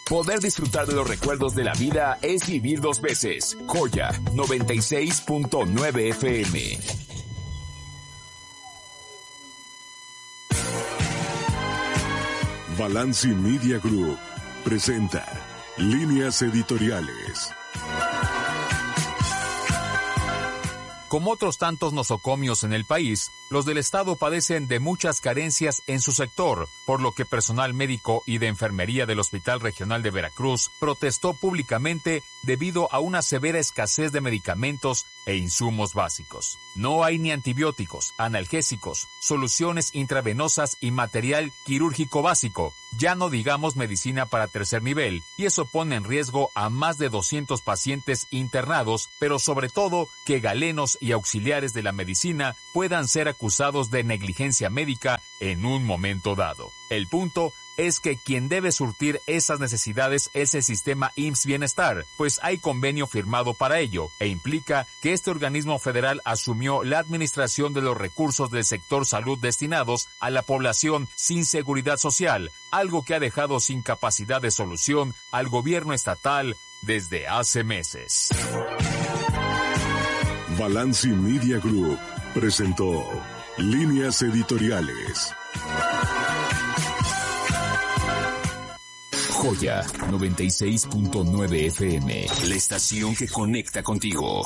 Poder disfrutar de los recuerdos de la vida es vivir dos veces. Joya 96.9 FM. Balanci Media Group presenta Líneas Editoriales. Como otros tantos nosocomios en el país, los del Estado padecen de muchas carencias en su sector, por lo que personal médico y de enfermería del Hospital Regional de Veracruz protestó públicamente debido a una severa escasez de medicamentos e insumos básicos. No hay ni antibióticos, analgésicos, soluciones intravenosas y material quirúrgico básico, ya no digamos medicina para tercer nivel, y eso pone en riesgo a más de 200 pacientes internados, pero sobre todo que galenos y auxiliares de la medicina puedan ser acusados de negligencia médica en un momento dado. El punto es que quien debe surtir esas necesidades es el sistema IMSS Bienestar, pues hay convenio firmado para ello, e implica que este organismo federal asumió la administración de los recursos del sector salud destinados a la población sin seguridad social, algo que ha dejado sin capacidad de solución al gobierno estatal desde hace meses. Balanci Media Group presentó Líneas Editoriales. Joya 96.9 FM, la estación que conecta contigo.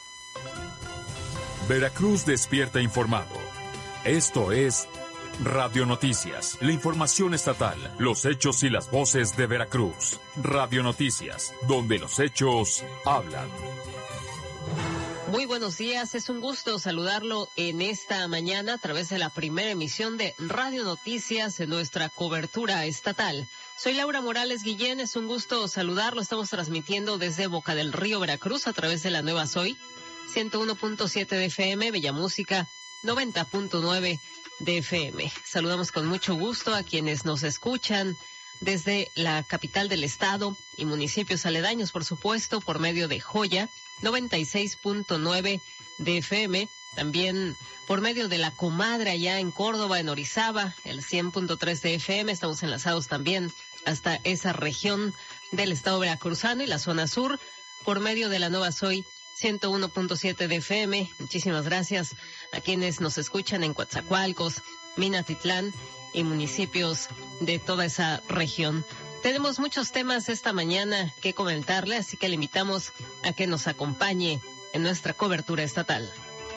Veracruz despierta informado. Esto es Radio Noticias, la información estatal, los hechos y las voces de Veracruz. Radio Noticias, donde los hechos hablan. Muy buenos días, es un gusto saludarlo en esta mañana a través de la primera emisión de Radio Noticias en nuestra cobertura estatal. Soy Laura Morales Guillén, es un gusto saludarlo, estamos transmitiendo desde Boca del Río, Veracruz, a través de la Nueva Soy, 101.7 de FM, Bella Música, 90.9 de FM. Saludamos con mucho gusto a quienes nos escuchan desde la capital del estado y municipios aledaños, por supuesto, por medio de Joya, 96.9 de FM, también por medio de La Comadre allá en Córdoba, en Orizaba, el 100.3 de FM, estamos enlazados también hasta esa región del estado veracruzano y la zona sur, por medio de la Nueva Soy, 101.7 de FM. Muchísimas gracias a quienes nos escuchan en Coatzacoalcos, Minatitlán y municipios de toda esa región. Tenemos muchos temas esta mañana que comentarle, así que le invitamos a que nos acompañe en nuestra cobertura estatal.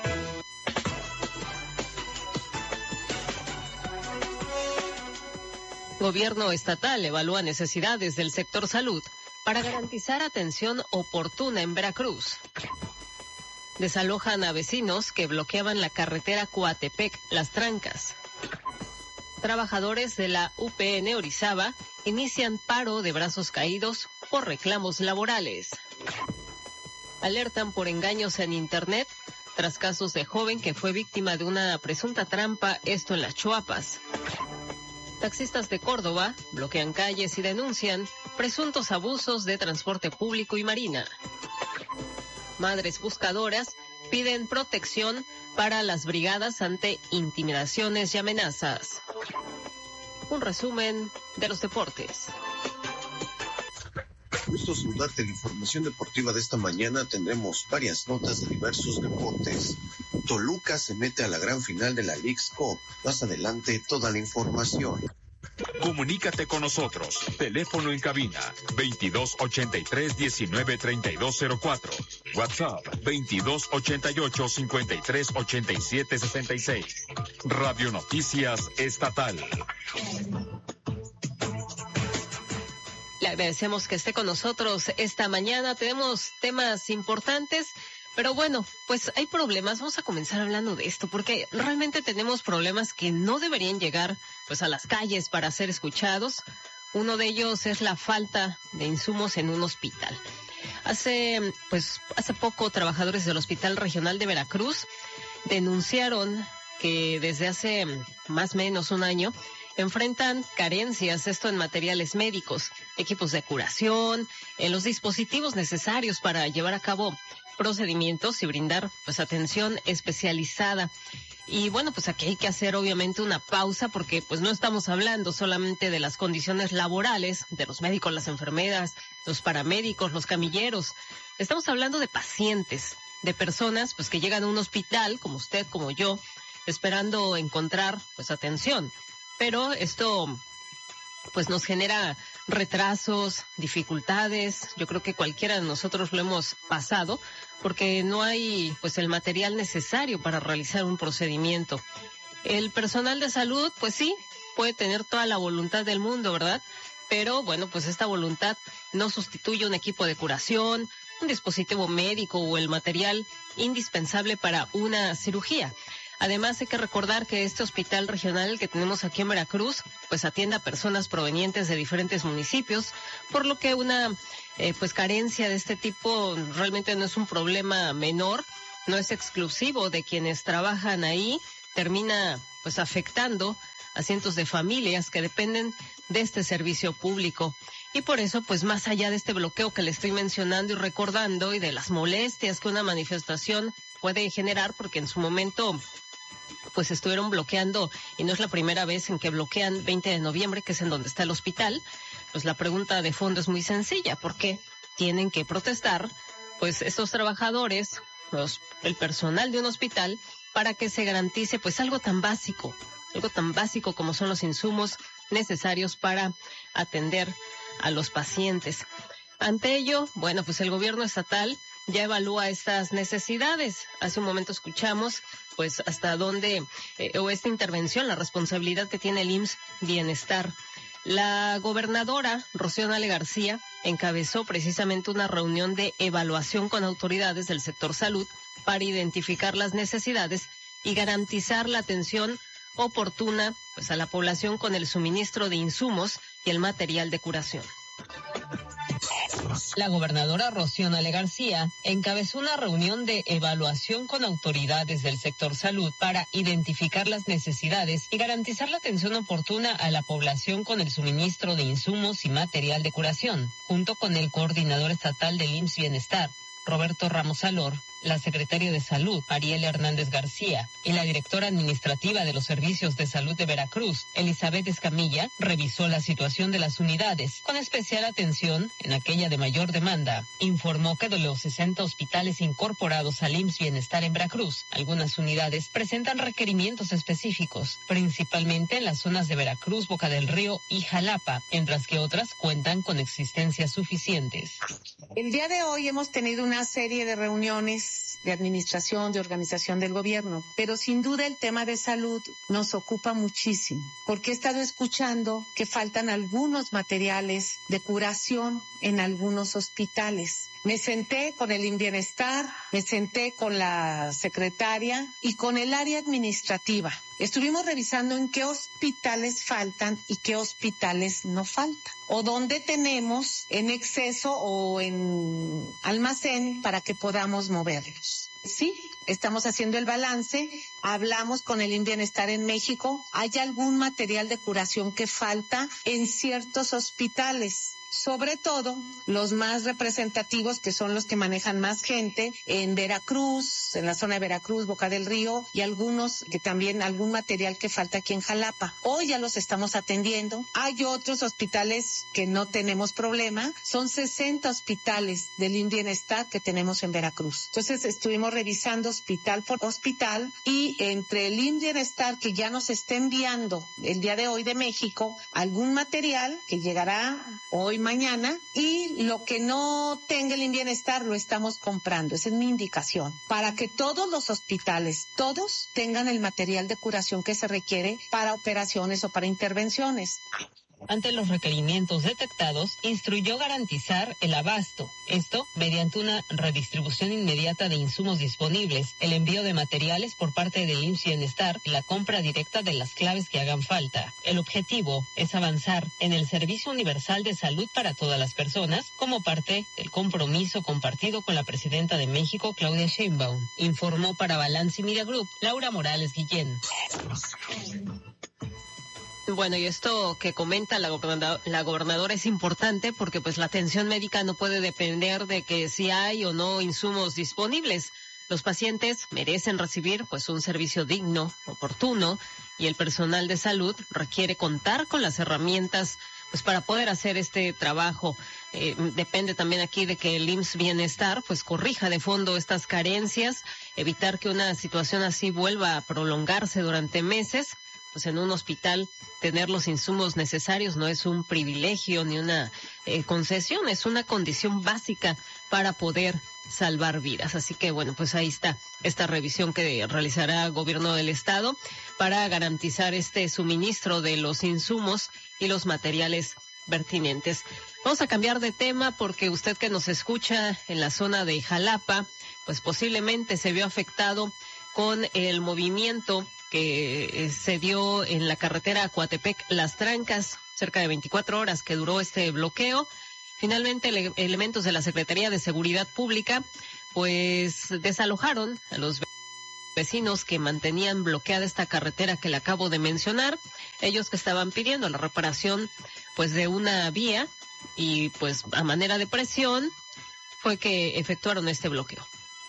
Gobierno estatal evalúa necesidades del sector salud para garantizar atención oportuna en Veracruz. Desalojan a vecinos que bloqueaban la carretera Coatepec-Las Trancas. Trabajadores de la UPN Orizaba inician paro de brazos caídos por reclamos laborales. Alertan por engaños en Internet tras casos de joven que fue víctima de una presunta trampa, esto en Las Chuapas. Taxistas de Córdoba bloquean calles y denuncian presuntos abusos de transporte público y marina. Madres buscadoras piden protección para las brigadas ante intimidaciones y amenazas. Un resumen de los deportes. Gusto saludarte. La información deportiva de esta mañana tendremos varias notas de diversos deportes. Toluca se mete a la gran final de la Leagues Cup. Más adelante toda la información. Comunícate con nosotros. Teléfono en cabina 2283-193204. WhatsApp 2288-538766. Radio Noticias Estatal. Le agradecemos que esté con nosotros esta mañana. Tenemos temas importantes, pero bueno, pues hay problemas. Vamos a comenzar hablando de esto, porque realmente tenemos problemas que no deberían llegar pues a las calles para ser escuchados. Uno de ellos es la falta de insumos en un hospital. Hace poco, trabajadores del Hospital Regional de Veracruz denunciaron que desde hace más o menos un año enfrentan carencias, esto en materiales médicos, equipos de curación, en los dispositivos necesarios para llevar a cabo procedimientos y brindar pues atención especializada. Y bueno, pues aquí hay que hacer obviamente una pausa porque pues no estamos hablando solamente de las condiciones laborales de los médicos, las enfermeras, los paramédicos, los camilleros. Estamos hablando de pacientes, de personas pues que llegan a un hospital, como usted, como yo, esperando encontrar pues atención. Pero esto pues nos genera retrasos, dificultades. Yo creo que cualquiera de nosotros lo hemos pasado porque no hay pues el material necesario para realizar un procedimiento. El personal de salud, pues sí, puede tener toda la voluntad del mundo, ¿verdad? Pero bueno, pues esta voluntad no sustituye un equipo de curación, un dispositivo médico o el material indispensable para una cirugía. Además, hay que recordar que este hospital regional que tenemos aquí en Veracruz, pues atiende a personas provenientes de diferentes municipios, por lo que una pues carencia de este tipo realmente no es un problema menor, no es exclusivo de quienes trabajan ahí, termina pues afectando a cientos de familias que dependen de este servicio público. Y por eso, pues más allá de este bloqueo que le estoy mencionando y recordando y de las molestias que una manifestación puede generar, porque en su momento pues estuvieron bloqueando, y no es la primera vez en que bloquean 20 de noviembre, que es en donde está el hospital, pues la pregunta de fondo es muy sencilla: ¿por qué tienen que protestar pues estos trabajadores, el personal de un hospital, para que se garantice pues algo tan básico como son los insumos necesarios para atender a los pacientes? Ante ello, bueno, pues el gobierno estatal ya evalúa estas necesidades. Hace un momento escuchamos pues hasta dónde, o esta intervención, la responsabilidad que tiene el IMSS Bienestar. La gobernadora Rocío Nale García encabezó precisamente una reunión de evaluación con autoridades del sector salud para identificar las necesidades y garantizar la atención oportuna pues a la población con el suministro de insumos y el material de curación. La gobernadora Rocío Nale García encabezó una reunión de evaluación con autoridades del sector salud para identificar las necesidades y garantizar la atención oportuna a la población con el suministro de insumos y material de curación, junto con el coordinador estatal del IMSS Bienestar, Roberto Ramos Alor, la secretaria de Salud, Ariel Hernández García, y la directora administrativa de los Servicios de Salud de Veracruz, Elizabeth Escamilla, revisó la situación de las unidades, con especial atención en aquella de mayor demanda. Informó que de los 60 hospitales incorporados al IMSS Bienestar en Veracruz, algunas unidades presentan requerimientos específicos, principalmente en las zonas de Veracruz, Boca del Río y Jalapa, mientras que otras cuentan con existencias suficientes. El día de hoy hemos tenido una serie de reuniones de administración, de organización del gobierno, pero sin duda el tema de salud nos ocupa muchísimo, porque he estado escuchando que faltan algunos materiales de curación en algunos hospitales. Me senté con el Bienestar, me senté con la secretaria y con el área administrativa. Estuvimos revisando en qué hospitales faltan y qué hospitales no faltan, o dónde tenemos en exceso o en almacén para que podamos moverlos. Sí, estamos haciendo el balance, hablamos con el Bienestar en México, hay algún material de curación que falta en ciertos hospitales. Sobre todo los más representativos, que son los que manejan más gente, en Veracruz, en la zona de Veracruz, Boca del Río, y algunos que también algún material que falta aquí en Jalapa. Hoy ya los estamos atendiendo. Hay otros hospitales que no tenemos problema. Son 60 hospitales del Bienestar que tenemos en Veracruz. Entonces estuvimos revisando hospital por hospital, y entre el Bienestar que ya nos está enviando el día de hoy de México algún material que llegará hoy, mañana, y lo que no tenga el Bienestar lo estamos comprando. Esa es mi indicación, para que todos los hospitales, todos tengan el material de curación que se requiere para operaciones o para intervenciones. Ante los requerimientos detectados, instruyó garantizar el abasto. Esto mediante una redistribución inmediata de insumos disponibles, el envío de materiales por parte del IMSS Bienestar y la compra directa de las claves que hagan falta. El objetivo es avanzar en el servicio universal de salud para todas las personas, como parte del compromiso compartido con la presidenta de México, Claudia Sheinbaum. Informó para Balance Media Group, Laura Morales Guillén. Bueno, y esto que comenta la gobernadora es importante porque pues la atención médica no puede depender de que si hay o no insumos disponibles. Los pacientes merecen recibir pues un servicio digno, oportuno, y el personal de salud requiere contar con las herramientas pues para poder hacer este trabajo. Depende también aquí de que el IMSS Bienestar pues corrija de fondo estas carencias, evitar que una situación así vuelva a prolongarse durante meses. Pues en un hospital tener los insumos necesarios no es un privilegio ni una concesión, es una condición básica para poder salvar vidas. Así que bueno, pues ahí está esta revisión que realizará el gobierno del estado para garantizar este suministro de los insumos y los materiales pertinentes. Vamos a cambiar de tema porque usted que nos escucha en la zona de Jalapa, pues posiblemente se vio afectado con el movimiento que se dio en la carretera Coatepec-Las Trancas, cerca de 24 horas que duró este bloqueo. Finalmente, elementos de la Secretaría de Seguridad Pública, pues desalojaron a los vecinos que mantenían bloqueada esta carretera que le acabo de mencionar. Ellos que estaban pidiendo la reparación, pues, de una vía y, pues, a manera de presión, fue que efectuaron este bloqueo.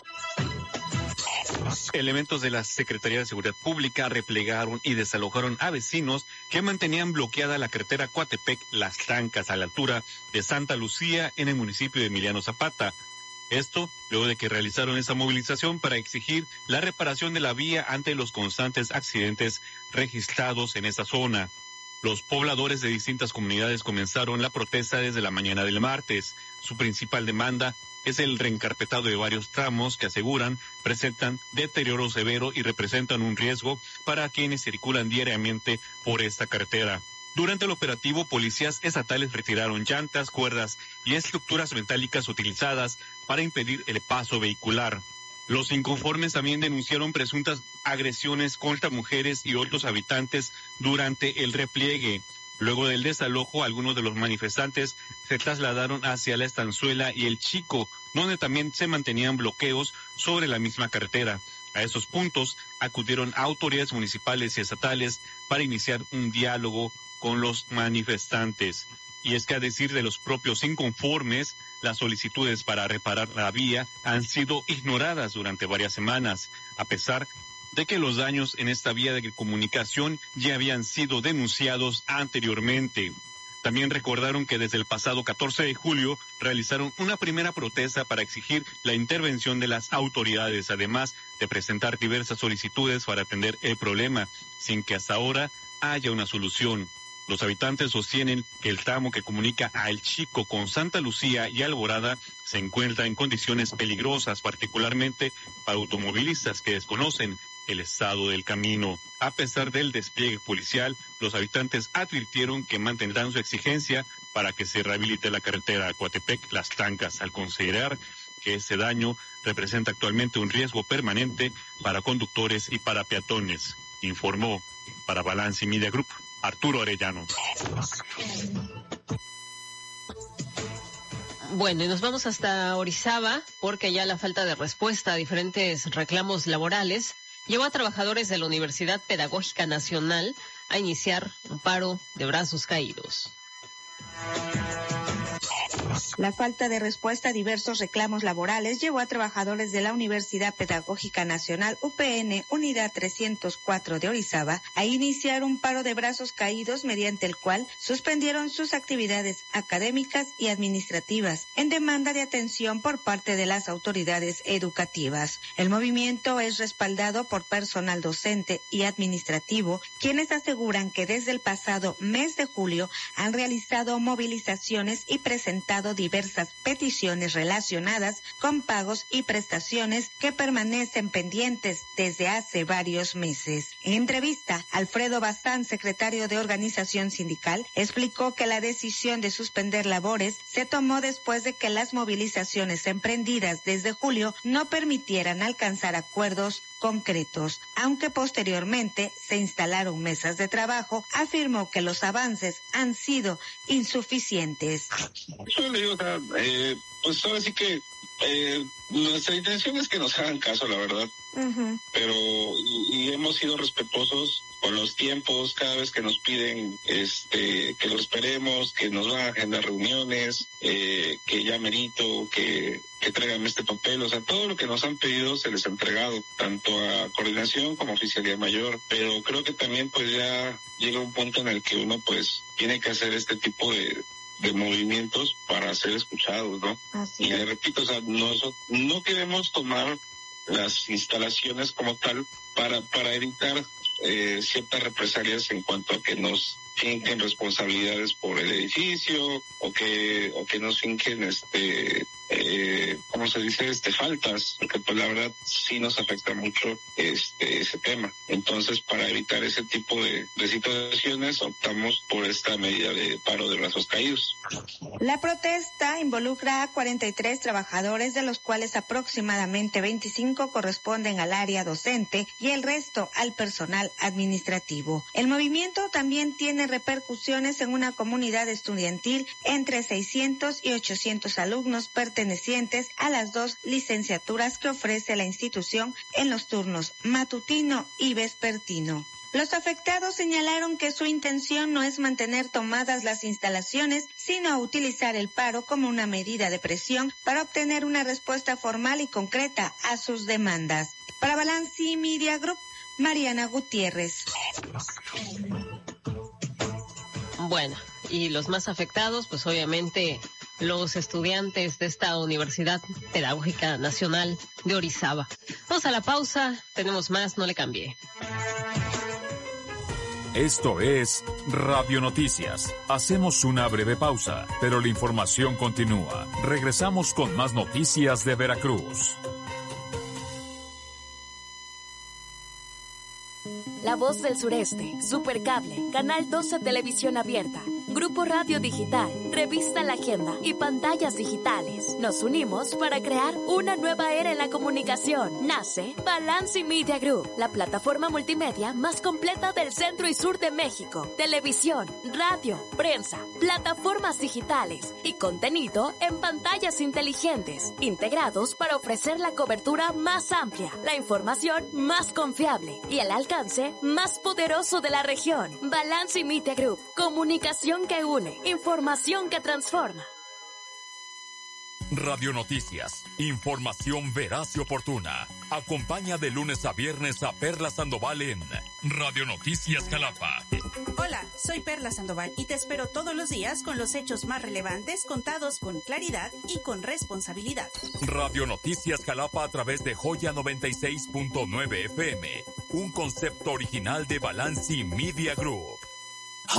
Elementos de la Secretaría de Seguridad Pública replegaron y desalojaron a vecinos que mantenían bloqueada la carretera Coatepec-Las Trancas a la altura de Santa Lucía en el municipio de Emiliano Zapata. Esto luego de que realizaron esa movilización para exigir la reparación de la vía ante los constantes accidentes registrados en esa zona. Los pobladores de distintas comunidades comenzaron la protesta desde la mañana del martes. Su principal demanda es el reencarpetado de varios tramos que aseguran presentan deterioro severo y representan un riesgo para quienes circulan diariamente por esta carretera. Durante el operativo, policías estatales retiraron llantas, cuerdas y estructuras metálicas utilizadas para impedir el paso vehicular. Los inconformes también denunciaron presuntas agresiones contra mujeres y otros habitantes durante el repliegue. Luego del desalojo, algunos de los manifestantes se trasladaron hacia la Estanzuela y el Chico, donde también se mantenían bloqueos sobre la misma carretera. A esos puntos acudieron autoridades municipales y estatales para iniciar un diálogo con los manifestantes. Y es que a decir de los propios inconformes, las solicitudes para reparar la vía han sido ignoradas durante varias semanas, a pesar de que los daños en esta vía de comunicación ya habían sido denunciados anteriormente. También recordaron que desde el pasado 14 de julio realizaron una primera protesta para exigir la intervención de las autoridades, además de presentar diversas solicitudes para atender el problema, sin que hasta ahora haya una solución. Los habitantes sostienen que el tramo que comunica a El Chico con Santa Lucía y Alborada se encuentra en condiciones peligrosas, particularmente para automovilistas que desconocen el estado del camino. A pesar del despliegue policial, los habitantes advirtieron que mantendrán su exigencia para que se rehabilite la carretera Coatepec-Las Trancas, al considerar que este daño representa actualmente un riesgo permanente para conductores y para peatones, informó para Balance Media Group Arturo Arellano. Bueno, y nos vamos hasta Orizaba porque ya la falta de respuesta a diferentes reclamos laborales llevó a trabajadores de la Universidad Pedagógica Nacional a iniciar un paro de brazos caídos. La falta de respuesta a diversos reclamos laborales llevó a trabajadores de la Universidad Pedagógica Nacional UPN Unidad 304 de Orizaba a iniciar un paro de brazos caídos mediante el cual suspendieron sus actividades académicas y administrativas en demanda de atención por parte de las autoridades educativas. El movimiento es respaldado por personal docente y administrativo, quienes aseguran que desde el pasado mes de julio han realizado movilizaciones y presentado diversas peticiones relacionadas con pagos y prestaciones que permanecen pendientes desde hace varios meses. En entrevista, Alfredo Bazán, secretario de Organización Sindical, explicó que la decisión de suspender labores se tomó después de que las movilizaciones emprendidas desde julio no permitieran alcanzar acuerdos concretos. Aunque posteriormente se instalaron mesas de trabajo, afirmó que los avances han sido insuficientes. Yo le digo, pues ahora sí que nuestra intención es que nos hagan caso, la verdad. Uh-huh. Pero y hemos sido respetuosos con los tiempos, cada vez que nos piden que lo esperemos, que nos van a agendar reuniones, que ya merito, que traigan este papel, o sea, todo lo que nos han pedido se les ha entregado, tanto a coordinación como a oficialía mayor, pero creo que también pues ya llega un punto en el que uno pues tiene que hacer este tipo de movimientos para ser escuchados, ¿no? Así y le repito, o sea, no queremos tomar las instalaciones como tal para evitar ciertas represalias en cuanto a que nos finquen responsabilidades por el edificio o que nos finquen ¿cómo se dice? Faltas, porque pues la verdad sí nos afecta mucho ese tema. Entonces, para evitar ese tipo de situaciones, optamos por esta medida de paro de brazos caídos. La protesta involucra a 43 trabajadores, de los cuales aproximadamente 25 corresponden al área docente y el resto al personal administrativo. El movimiento también tiene repercusiones en una comunidad estudiantil entre 600 y 800 alumnos pertenecientes a las 2 licenciaturas que ofrece la institución en los turnos matutino y vespertino. Los afectados señalaron que su intención no es mantener tomadas las instalaciones, sino utilizar el paro como una medida de presión para obtener una respuesta formal y concreta a sus demandas. Para Balanci Media Group, Mariana Gutiérrez. Bueno, y los más afectados, pues obviamente los estudiantes de esta Universidad Pedagógica Nacional de Orizaba. Vamos a la pausa, tenemos más, no le cambie. Esto es Radio Noticias. Hacemos una breve pausa, pero la información continúa. Regresamos con más noticias de Veracruz. La Voz del Sureste, Supercable, Canal 12 Televisión Abierta, Grupo Radio Digital, Revista La Agenda y Pantallas Digitales. Nos unimos para crear una nueva era en la comunicación. Nace Balanci Media Group, la plataforma multimedia más completa del centro y sur de México. Televisión, radio, prensa, plataformas digitales y contenido en pantallas inteligentes, integrados para ofrecer la cobertura más amplia, la información más confiable y el alcance más poderoso de la región. Balanci Media Group, comunicación que une, información que transforma. Radio Noticias, información veraz y oportuna. Acompaña de lunes a viernes a Perla Sandoval en Radio Noticias Jalapa. Hola, soy Perla Sandoval y te espero todos los días con los hechos más relevantes contados con claridad y con responsabilidad. Radio Noticias Jalapa a través de Joya 96.9 FM, un concepto original de Balanci Media Group.